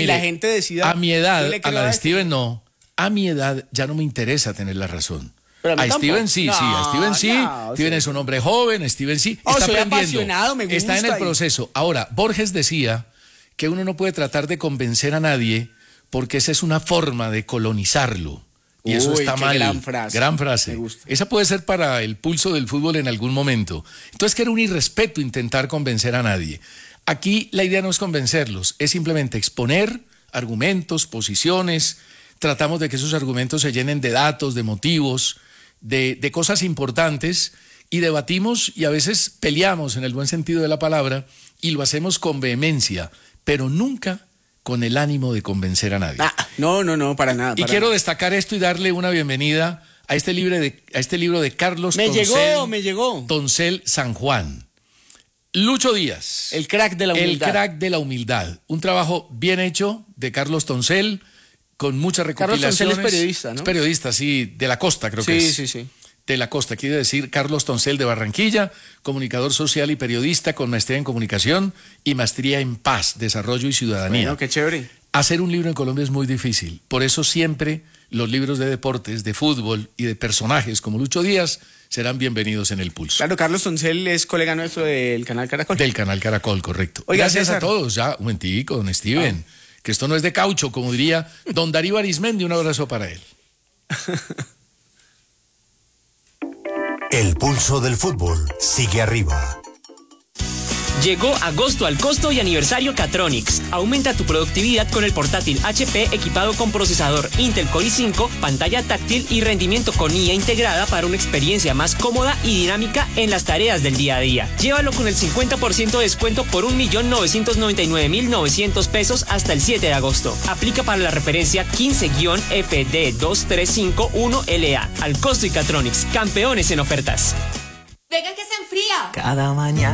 y la gente decida. A mi edad, ¿qué le a la de creo Steven no. A mi edad ya no me interesa tener la razón. Pero A Steven tampoco. sí, No, sí, a Steven sí. no, Steven sí. es un hombre joven, Steven sí. Oh, Está soy aprendiendo. apasionado, me Está en gusta el proceso. Ahora, Borges decía que uno no puede tratar de convencer a nadie porque esa es una forma de colonizarlo. Y eso Uy, está qué mal. gran frase. Gran frase. Me gusta. Esa puede ser para el pulso del fútbol en algún momento. Entonces que era un irrespeto intentar convencer a nadie. Aquí la idea no es convencerlos, es simplemente exponer argumentos, posiciones. Tratamos de que esos argumentos se llenen de datos, de motivos, de cosas importantes, y debatimos y a veces peleamos en el buen sentido de la palabra, y lo hacemos con vehemencia, pero nunca con el ánimo de convencer a nadie. No, para nada. Y quiero destacar esto y darle una bienvenida a este libro de Carlos Toncel. Me llegó. Toncel San Juan. Lucho Díaz. El crack de la humildad. El crack de la humildad. Un trabajo bien hecho de Carlos Toncel, con muchas recopilaciones. Carlos Toncel es periodista, ¿no? Es periodista, sí, de la costa creo que es. Sí. De la costa, quiere decir Carlos Toncel de Barranquilla, comunicador social y periodista con maestría en comunicación y maestría en paz, desarrollo y ciudadanía. Bueno, qué chévere. Hacer un libro en Colombia es muy difícil, por eso siempre los libros de deportes, de fútbol y de personajes como Lucho Díaz serán bienvenidos en El Pulso. Claro, Carlos Toncel es colega nuestro del canal Caracol. Del canal Caracol, correcto. Oiga, Gracias César. a todos, ya, un momentico, don Steven, que esto no es de caucho, como diría don Darío Arismendi, un abrazo para él. El pulso del fútbol sigue arriba. Llegó agosto al costo y aniversario Catronics. Aumenta tu productividad con el portátil HP equipado con procesador Intel Core i5, pantalla táctil y rendimiento con IA integrada para una experiencia más cómoda y dinámica en las tareas del día a día. Llévalo con el 50% de descuento por 1.999.900 pesos hasta el 7 de agosto. Aplica para la referencia 15-FD2351LA. Al costo y Catronics, campeones en ofertas. Venga que se enfría. Cada mañana